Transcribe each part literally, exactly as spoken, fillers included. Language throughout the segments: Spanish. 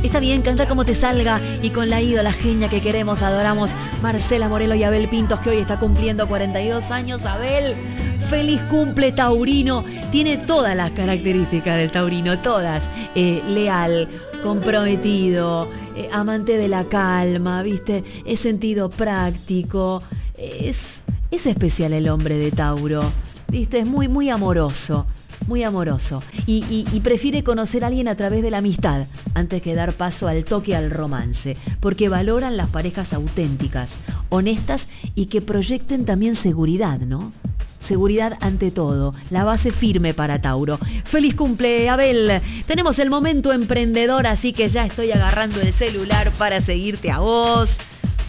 Está bien, canta como te salga y con la ídola genia que queremos, adoramos, Marcela Morelo y Abel Pintos, que hoy está cumpliendo cuarenta y dos años. Abel, feliz cumple, taurino. Tiene todas las características del taurino, todas. Eh, leal, comprometido, eh, amante de la calma, ¿viste? Es sentido práctico. Es, es especial el hombre de Tauro, ¿viste? Es muy, muy amoroso. Muy amoroso y, y, y prefiere conocer a alguien a través de la amistad antes que dar paso al toque, al romance, porque valoran las parejas auténticas, honestas y que proyecten también seguridad, ¿no? Seguridad ante todo, la base firme para Tauro. ¡Feliz cumple, Abel! Tenemos el momento emprendedor, así que ya estoy agarrando el celular para seguirte a vos.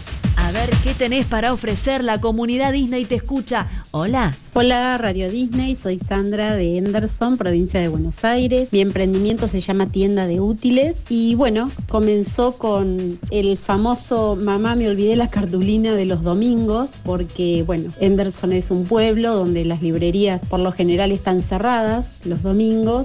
A ver qué tenés para ofrecer. La comunidad Disney te escucha. Hola. Hola, Radio Disney. Soy Sandra de Henderson, provincia de Buenos Aires. Mi emprendimiento se llama Tienda de Útiles. Y bueno, comenzó con el famoso mamá, me olvidé la cartulina de los domingos, porque bueno, Henderson es un pueblo donde las librerías por lo general están cerradas los domingos.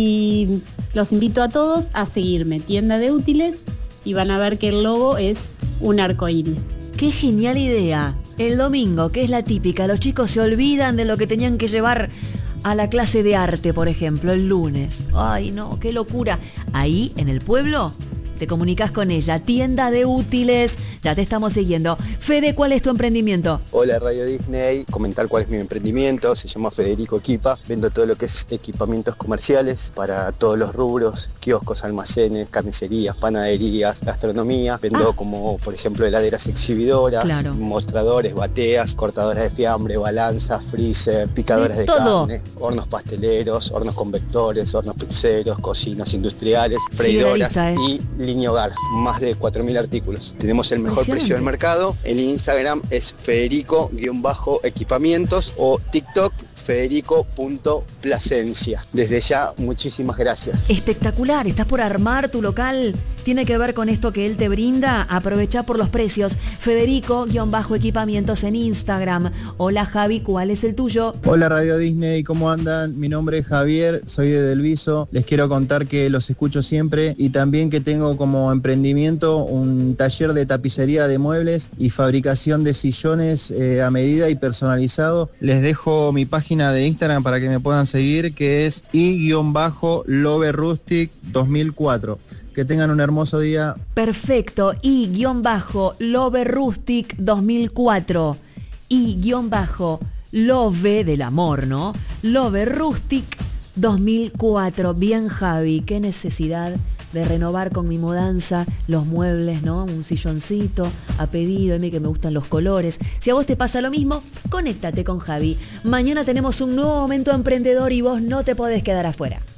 Y los invito a todos a seguirme, Tienda de Útiles, y van a ver que el logo es un arco iris. ¡Qué genial idea! El domingo, que es la típica, los chicos se olvidan de lo que tenían que llevar a la clase de arte, por ejemplo, el lunes. ¡Ay, no! ¡Qué locura! Ahí, en el pueblo, te comunicas con ella. Tienda de Útiles, ya te estamos siguiendo. Fede, ¿cuál es tu emprendimiento? Hola, Radio Disney. Comentar cuál es mi emprendimiento. Se llama Federico Equipa. Vendo todo lo que es equipamientos comerciales para todos los rubros: kioscos, almacenes, carnicerías, panaderías, gastronomía. Vendo ah. como, por ejemplo, heladeras exhibidoras, claro. mostradores, bateas, cortadoras de fiambre, balanzas, freezer, picadoras de, de carne, hornos pasteleros, hornos convectores, hornos pizzeros, cocinas industriales, freidoras, sí, eh. y línea hogar. Más de cuatro mil artículos. Tenemos el mejor precio del mercado. El Instagram es Federico-equipamientos o TikTok federico punto plasencia. Desde ya, muchísimas gracias. Espectacular, estás por armar tu local. Tiene que ver con esto que él te brinda. Aprovecha por los precios. Federico-equipamientos en Instagram. Hola, Javi, ¿cuál es el tuyo? Hola, Radio Disney, ¿cómo andan? Mi nombre es Javier, soy de Delviso. Les quiero contar que los escucho siempre y también que tengo como emprendimiento un taller de tapicería de muebles y fabricación de sillones eh, a medida y personalizado. Les dejo mi página de Instagram para que me puedan seguir, que es i-loverustic dos mil cuatro. Que tengan un hermoso día. Perfecto, i-loverustic dos mil cuatro. i-love del amor, ¿no? Loverustic dos mil cuatro. Bien, Javi, qué necesidad de renovar con mi mudanza los muebles, ¿no? Un silloncito a pedido, a mí que me gustan los colores. Si a vos te pasa lo mismo, conéctate con Javi. Mañana tenemos un nuevo momento emprendedor y vos no te podés quedar afuera.